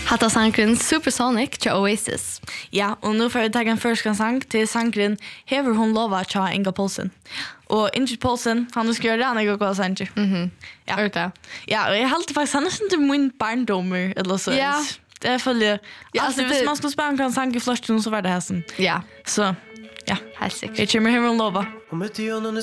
Hatta sangren Supersonic till Oasis. Ja, och nu får vi ta en första sang till sangren Hever hon lova tja Inga Paulsen. Och Inga Paulsen, han har skrivit den jag går sanger. Ja. Okay. Ja, och jag håller faktiskt han är inte min barndomer eller så. Ja. Det är följer. Ja, alltså hvis man skulle spela en sang i flashen så var det här sen. Ja. Så ja, helt säkert. jag kommer Hever hon lova. Och mitt i ögonen